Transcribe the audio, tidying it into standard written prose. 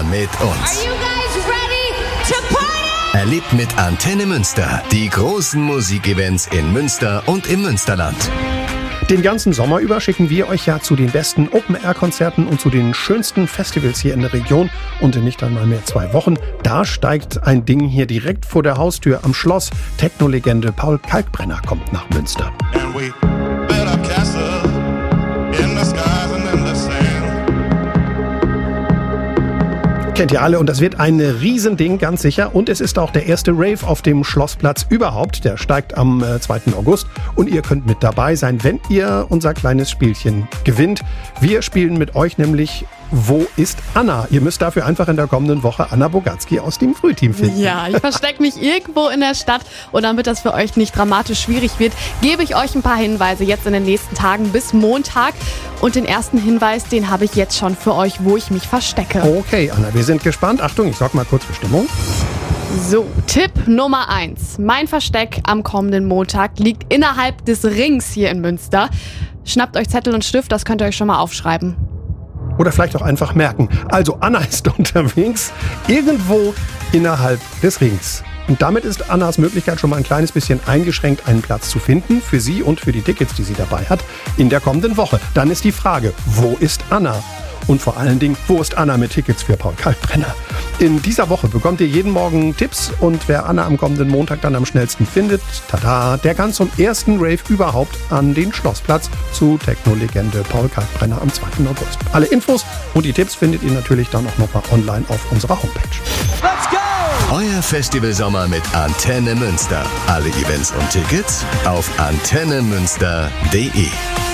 mit uns. Are you guys ready to party? Erlebt mit Antenne Münster die großen Musikevents in Münster und im Münsterland. Den ganzen Sommer über schicken wir euch ja zu den besten Open-Air-Konzerten und zu den schönsten Festivals hier in der Region. Und in nicht einmal mehr 2 Wochen, da steigt ein Ding hier direkt vor der Haustür am Schloss. Techno-Legende Paul Kalkbrenner kommt nach Münster. And we built a castle in the skies and in the sand. Kennt ihr alle und das wird ein Riesending, ganz sicher. Und es ist auch der erste Rave auf dem Schlossplatz überhaupt. Der steigt am 2. August und ihr könnt mit dabei sein, wenn ihr unser kleines Spielchen gewinnt. Wir spielen mit euch nämlich Wo ist Anna? Ihr müsst dafür einfach in der kommenden Woche Anna Bogatzki aus dem Frühteam finden. Ja, ich verstecke mich irgendwo in der Stadt und damit das für euch nicht dramatisch schwierig wird, gebe ich euch ein paar Hinweise jetzt in den nächsten Tagen bis Montag. Und den ersten Hinweis, den habe ich jetzt schon für euch, wo ich mich verstecke. Okay, Anna, wir sind gespannt. Achtung, ich sag mal kurz für Stimmung. So, Tipp Nummer 1. Mein Versteck am kommenden Montag liegt innerhalb des Rings hier in Münster. Schnappt euch Zettel und Stift, das könnt ihr euch schon mal aufschreiben. Oder vielleicht auch einfach merken. Also Anna ist unterwegs, irgendwo innerhalb des Rings. Und damit ist Annas Möglichkeit schon mal ein kleines bisschen eingeschränkt, einen Platz zu finden für sie und für die Tickets, die sie dabei hat, in der kommenden Woche. Dann ist die Frage, wo ist Anna? Und vor allen Dingen, wo ist Anna mit Tickets für Paul Kalkbrenner? In dieser Woche bekommt ihr jeden Morgen Tipps und wer Anna am kommenden Montag dann am schnellsten findet, tada, der kann zum ersten Rave überhaupt an den Schlossplatz zu Techno-Legende Paul Kalkbrenner am 2. August. Alle Infos und die Tipps findet ihr natürlich dann auch nochmal online auf unserer Homepage. Let's go! Euer Festivalsommer mit Antenne Münster. Alle Events und Tickets auf antennemünster.de.